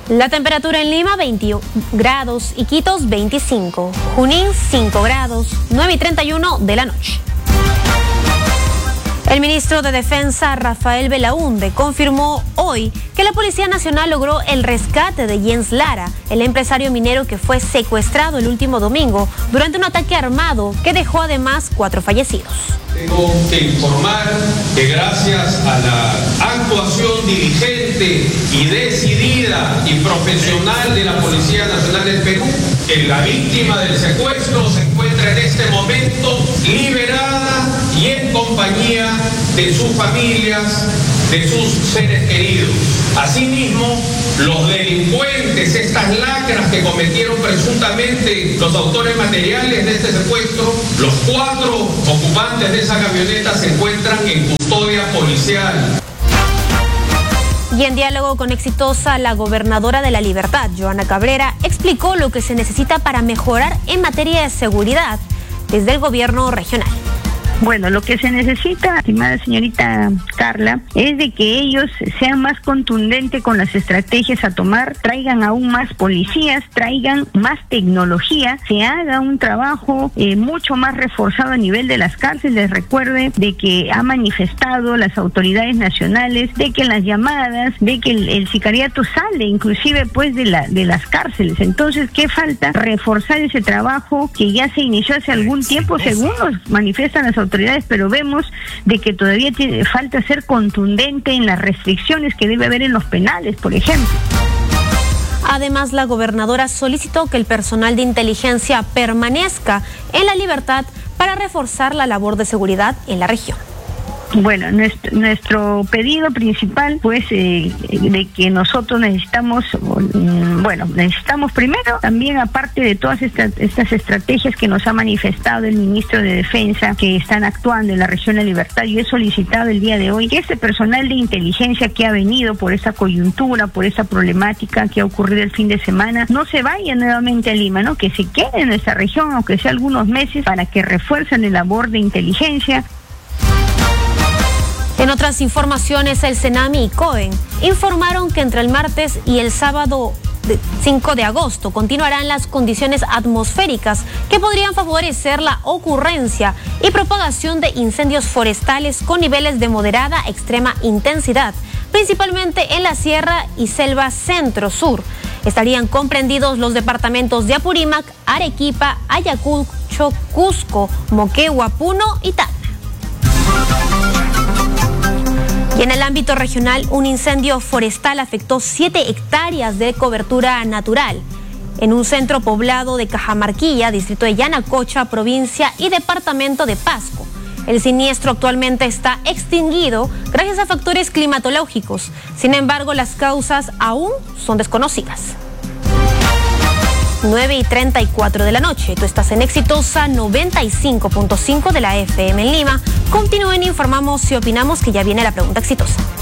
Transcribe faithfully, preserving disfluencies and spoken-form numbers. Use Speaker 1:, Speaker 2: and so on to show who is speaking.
Speaker 1: La temperatura en Lima veintiuno grados, Iquitos veinticinco, Junín cinco grados, nueve y treinta y uno de la noche. El ministro de Defensa, Rafael Belaúnde, confirmó hoy que la Policía Nacional logró el rescate de Jens Lara, el empresario minero que fue secuestrado el último domingo durante un ataque armado que dejó además cuatro fallecidos.
Speaker 2: Tengo que informar que gracias a la actuación diligente y decidida y profesional de la Policía Nacional del Perú, la víctima del secuestro se encuentra en este momento liberada y en compañía de sus familias, de sus seres queridos. Asimismo, los delincuentes, estas lacras que cometieron presuntamente los autores materiales de este secuestro, los cuatro ocupantes de esa camioneta se encuentran en custodia policial.
Speaker 1: Y en diálogo con Exitosa, la gobernadora de La Libertad, Joana Cabrera, explicó lo que se necesita para mejorar en materia de seguridad desde el gobierno regional.
Speaker 3: Bueno, lo que se necesita, estimada señorita Carla, es de que ellos sean más contundentes con las estrategias a tomar, traigan aún más policías, traigan más tecnología, se haga un trabajo eh, mucho más reforzado a nivel de las cárceles. Recuerde de que ha manifestado las autoridades nacionales de que las llamadas, de que el, el sicariato sale inclusive pues de, la, de las cárceles. Entonces, ¿qué falta? Reforzar ese trabajo que ya se inició hace algún tiempo, según nos manifiestan las autoridades. autoridades, pero vemos de que todavía tiene, falta ser contundente en las restricciones que debe haber en los penales, por ejemplo.
Speaker 1: Además, la gobernadora solicitó que el personal de inteligencia permanezca en La Libertad para reforzar la labor de seguridad en la región.
Speaker 3: Bueno, nuestro, nuestro pedido principal, pues, eh, de que nosotros necesitamos, bueno, necesitamos primero, también aparte de todas estas, estas estrategias que nos ha manifestado el ministro de Defensa, que están actuando en la región de La Libertad, yo he solicitado el día de hoy que este personal de inteligencia que ha venido por esta coyuntura, por esta problemática que ha ocurrido el fin de semana, no se vaya nuevamente a Lima, ¿no? Que se quede en nuestra región, aunque sea algunos meses, para que refuercen la labor de inteligencia.
Speaker 1: En otras informaciones, el Senami y COEN informaron que entre el martes y el sábado cinco de agosto continuarán las condiciones atmosféricas que podrían favorecer la ocurrencia y propagación de incendios forestales con niveles de moderada a extrema intensidad, principalmente en la Sierra y Selva Centro-Sur. Estarían comprendidos los departamentos de Apurímac, Arequipa, Ayacucho, Cusco, Moquegua, Puno y Tacna. Y en el ámbito regional, un incendio forestal afectó siete hectáreas de cobertura natural en un centro poblado de Cajamarquilla, distrito de Yanacocha, provincia y departamento de Pasco. El siniestro actualmente está extinguido gracias a factores climatológicos. Sin embargo, las causas aún son desconocidas. nueve y treinta y cuatro de la noche. Tú estás en Exitosa noventa y cinco punto cinco de la F M en Lima. Continúen, informamos y opinamos que ya viene la pregunta exitosa.